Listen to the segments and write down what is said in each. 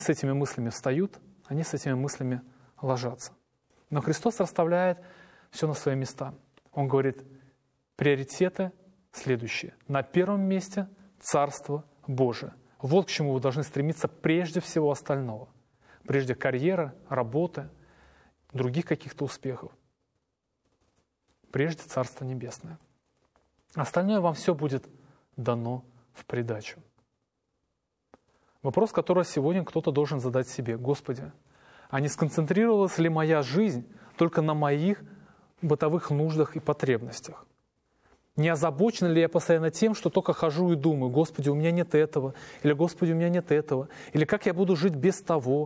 с этими мыслями встают, они с этими мыслями ложатся. Но Христос расставляет все на свои места. Он говорит, приоритеты следующие. На первом месте Царство Божие. Вот к чему вы должны стремиться прежде всего остального. Прежде карьеры, работы, других каких-то успехов. Прежде Царство Небесное. Остальное вам все будет дано в придачу. Вопрос, который сегодня кто-то должен задать себе. Господи, а не сконцентрировалась ли моя жизнь только на моих бытовых нуждах и потребностях? Не озабочен ли я постоянно тем, что только хожу и думаю, Господи, у меня нет этого, или Господи, у меня нет этого, или как я буду жить без того?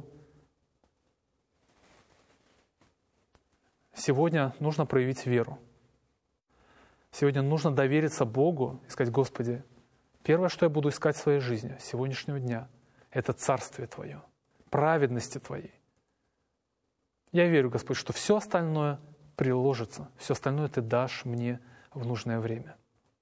Сегодня нужно проявить веру. Сегодня нужно довериться Богу и сказать, Господи, первое, что я буду искать в своей жизни с сегодняшнего дня, это Царствие Твое, праведности Твоей. Я верю, Господь, что все остальное приложится, все остальное Ты дашь мне в нужное время.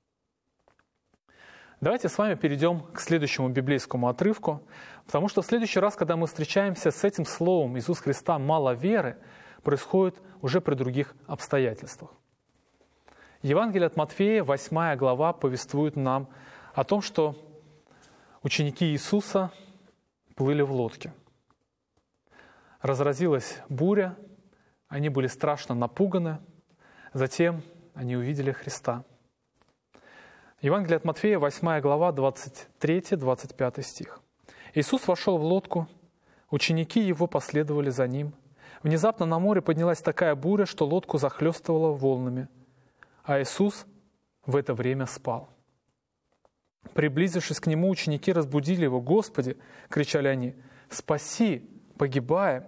Давайте с вами перейдем к следующему библейскому отрывку, потому что в следующий раз, когда мы встречаемся с этим словом Иисус Христа «мало веры», происходит уже при других обстоятельствах. Евангелие от Матфея, 8 глава, повествует нам о том, что ученики Иисуса плыли в лодке. Разразилась буря, они были страшно напуганы, затем они увидели Христа. Евангелие от Матфея, 8 глава, 23-25 стих. «Иисус вошел в лодку, ученики Его последовали за Ним. Внезапно на море поднялась такая буря, что лодку захлестывало волнами, а Иисус в это время спал. Приблизившись к Нему, ученики разбудили Его. «Господи!» — кричали они, «спаси, погибаем!»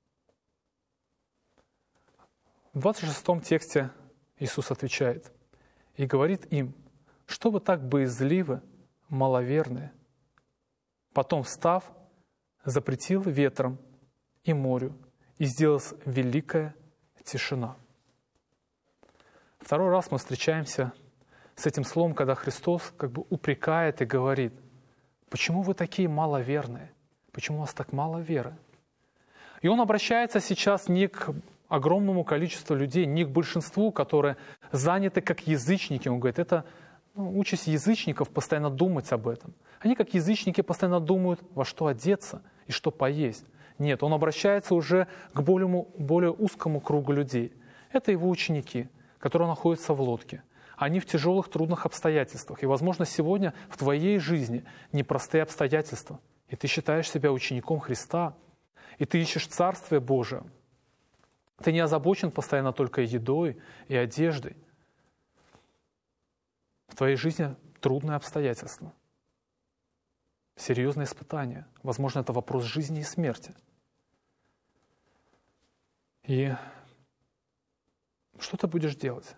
В 26 тексте Иисус отвечает и говорит им, «Что вы так боязливы, маловерные?» Потом, встав, запретил ветром и морю, и сделалась великая тишина. Второй раз мы встречаемся с этим словом, когда Христос как бы упрекает и говорит, «Почему вы такие маловерные? Почему у вас так мало веры?» И Он обращается сейчас не к огромному количеству людей, не к большинству, которые заняты как язычники. Он говорит, это участь язычников постоянно думать об этом. Они как язычники постоянно думают, во что одеться и что поесть. Нет, Он обращается уже к более узкому кругу людей. Это Его ученики, которые находятся в лодке. Они в тяжелых, трудных обстоятельствах. И, возможно, сегодня в твоей жизни непростые обстоятельства. И ты считаешь себя учеником Христа. И ты ищешь Царствие Божие. Ты не озабочен постоянно только едой и одеждой. В твоей жизни трудные обстоятельства. Серьезные испытания. Возможно, это вопрос жизни и смерти. И что ты будешь делать?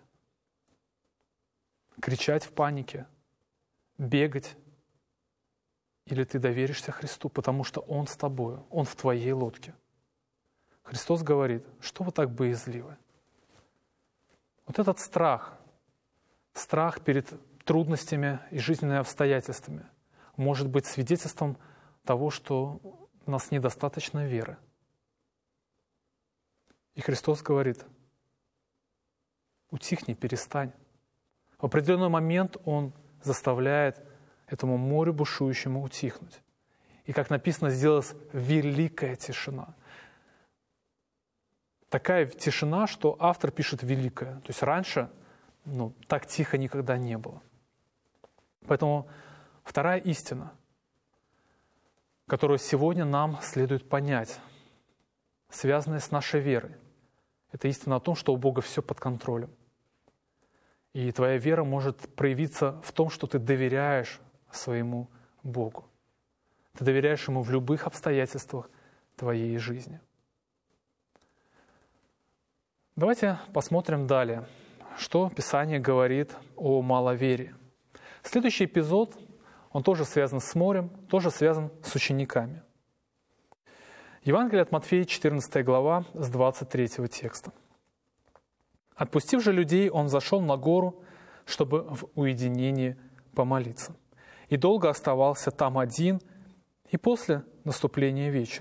Кричать в панике? Бегать? Или ты доверишься Христу, потому что Он с тобою, Он в твоей лодке? Христос говорит, что вы так боязливы? Вот этот страх перед трудностями и жизненными обстоятельствами может быть свидетельством того, что у нас недостаточно веры. И Христос говорит, утихни, перестань. В определенный момент Он заставляет этому морю бушующему утихнуть. И, как написано, сделалась великая тишина. Такая тишина, что автор пишет «великая». То есть раньше так тихо никогда не было. Поэтому вторая истина, которую сегодня нам следует понять, связанная с нашей верой, это истина о том, что у Бога все под контролем. И твоя вера может проявиться в том, что ты доверяешь своему Богу. Ты доверяешь Ему в любых обстоятельствах твоей жизни. Давайте посмотрим далее, что Писание говорит о маловерии. Следующий эпизод, он тоже связан с морем, тоже связан с учениками. Евангелие от Матфея, 14 глава, с 23 текста. «Отпустив же людей, Он зашел на гору, чтобы в уединении помолиться. И долго оставался там один, и после наступления вечера.